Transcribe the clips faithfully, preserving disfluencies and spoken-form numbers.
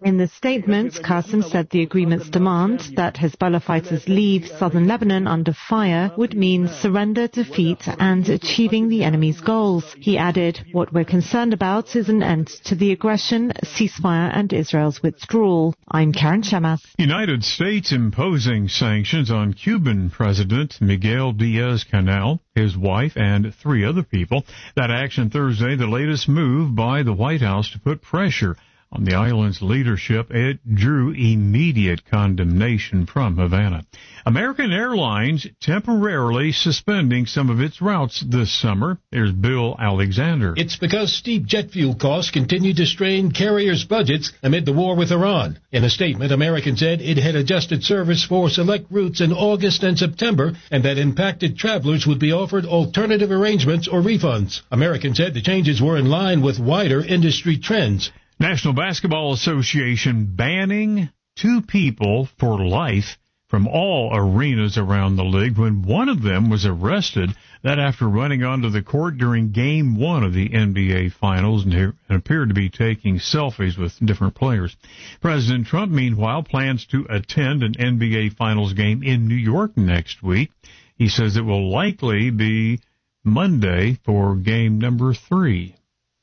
In the statement, Qasem said the agreement's demand that Hezbollah fighters leave southern Lebanon under fire would mean surrender, defeat, and achieving the enemy's goals. He added, what we're concerned about is an end to the aggression, ceasefire, and Israel's withdrawal. I'm Karen Shemas. United States imposing sanctions on Cuban President Miguel Diaz-Canel, his wife, and three other people. That action Thursday, the latest move by the White House to put pressure on the island's leadership. It drew immediate condemnation from Havana. American Airlines temporarily suspending some of its routes this summer. Here's Bill Alexander. It's because steep jet fuel costs continue to strain carriers' budgets amid the war with Iran. In a statement, American said it had adjusted service for select routes in August and September, and that impacted travelers would be offered alternative arrangements or refunds. American said the changes were in line with wider industry trends. National Basketball Association banning two people for life from all arenas around the league when one of them was arrested, that after running onto the court during Game one of the N B A Finals and appeared to be taking selfies with different players. President Trump, meanwhile, plans to attend an N B A Finals game in New York next week. He says it will likely be Monday for game number three.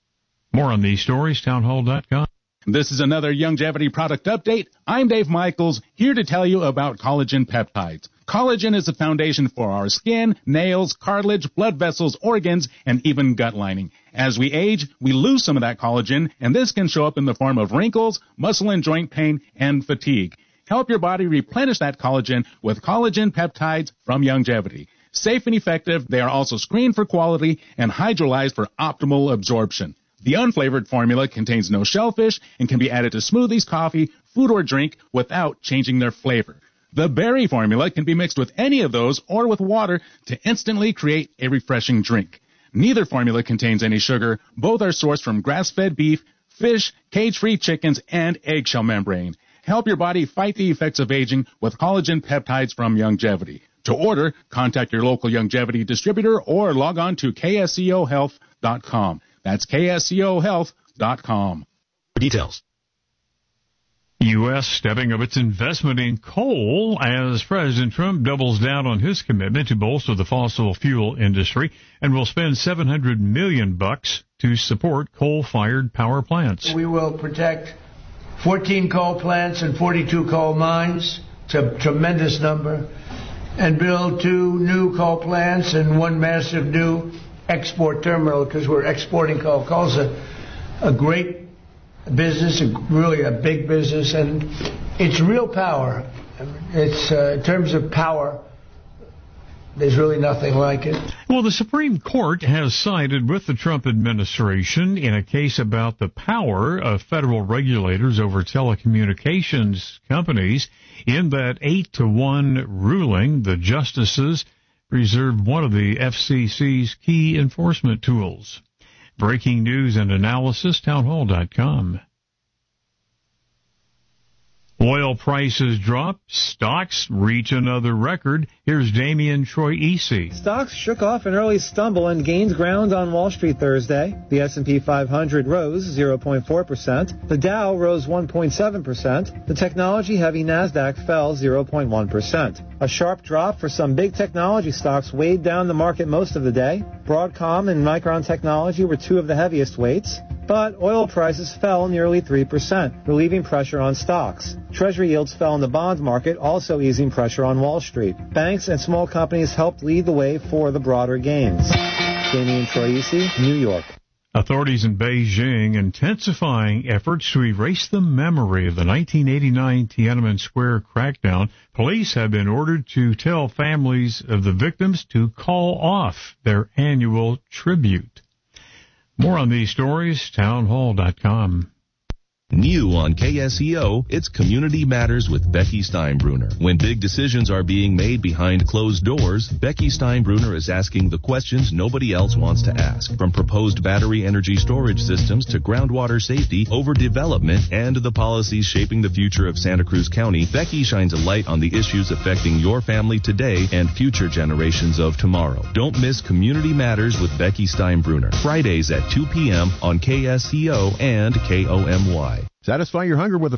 More on these stories, townhall dot com. This is another Youngevity product update. I'm Dave Michaels, here to tell you about collagen peptides. Collagen is the foundation for our skin, nails, cartilage, blood vessels, organs, and even gut lining. As we age, we lose some of that collagen, and this can show up in the form of wrinkles, muscle and joint pain, and fatigue. Help your body replenish that collagen with collagen peptides from Youngevity. Safe and effective, they are also screened for quality and hydrolyzed for optimal absorption. The unflavored formula contains no shellfish and can be added to smoothies, coffee, food, or drink without changing their flavor. The berry formula can be mixed with any of those or with water to instantly create a refreshing drink. Neither formula contains any sugar. Both are sourced from grass-fed beef, fish, cage-free chickens, and eggshell membrane. Help your body fight the effects of aging with collagen peptides from Youngevity. To order, contact your local Youngevity distributor or log on to K S C O health dot com. That's K S C O health dot com. For details. U S stepping up its investment in coal as President Trump doubles down on his commitment to bolster the fossil fuel industry and will spend seven hundred million bucks to support coal-fired power plants. We will protect fourteen coal plants and forty-two coal mines. It's a tremendous number. And build two new coal plants and one massive new export terminal because we're exporting coal. Coal's a, a great business, a, really a big business, and it's real power. It's uh, in terms of power, there's really nothing like it. Well, the Supreme Court has sided with the Trump administration in a case about the power of federal regulators over telecommunications companies. In that eight to one ruling, the justices reserved one of the F C C's key enforcement tools. Breaking news and analysis, townhall dot com. Oil prices drop, stocks reach another record. Here's Damian Troisi. Stocks shook off an early stumble and gained ground on Wall Street Thursday. The S and P five hundred rose zero point four percent. The Dow rose one point seven percent. The technology-heavy Nasdaq fell zero point one percent. A sharp drop for some big technology stocks weighed down the market most of the day. Broadcom and Micron Technology were two of the heaviest weights. But oil prices fell nearly three percent, relieving pressure on stocks. Treasury yields fell in the bond market, also easing pressure on Wall Street. Banks and small companies helped lead the way for the broader gains. Damian Troisi, New York. Authorities in Beijing intensifying efforts to erase the memory of the nineteen eighty-nine Tiananmen Square crackdown. Police have been ordered to tell families of the victims to call off their annual tribute. More on these stories, townhall dot com. New on K S E O, it's Community Matters with Becky Steinbruner. When big decisions are being made behind closed doors, Becky Steinbruner is asking the questions nobody else wants to ask. From proposed battery energy storage systems to groundwater safety, overdevelopment, and the policies shaping the future of Santa Cruz County, Becky shines a light on the issues affecting your family today and future generations of tomorrow. Don't miss Community Matters with Becky Steinbruner. Fridays at two p.m. on K S E O and K O M Y. Satisfy your hunger with a